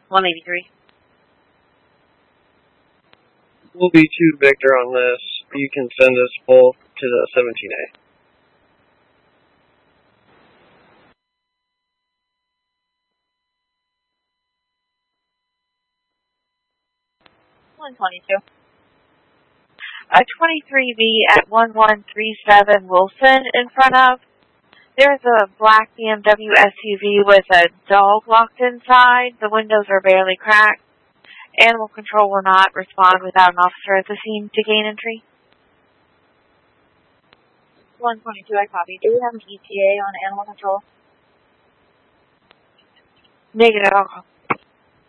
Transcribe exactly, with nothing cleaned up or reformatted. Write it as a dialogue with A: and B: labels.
A: one eighty-three.
B: We'll be two Victor on this. You can send us both to the seventeen A.
A: one twenty-two. A twenty-three B at one one three seven Wilson in front of. There's a black B M W S U V with a dog locked inside. The windows are barely cracked. Animal control will not respond without an officer at the scene to gain entry. one twenty-two, I copy. Do we have an E T A on animal control? Negative, I'll call.